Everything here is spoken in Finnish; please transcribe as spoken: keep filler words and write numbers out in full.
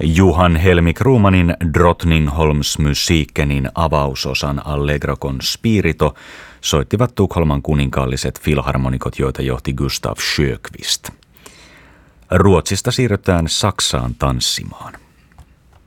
Johan Helmi Krumanin Drottningholms Musiikenin avausosan Allegro con Spirito soittivat Tukholman kuninkaalliset filharmonikot, joita johti Gustav Sjöqvist. Ruotsista siirrytään Saksaan tanssimaan.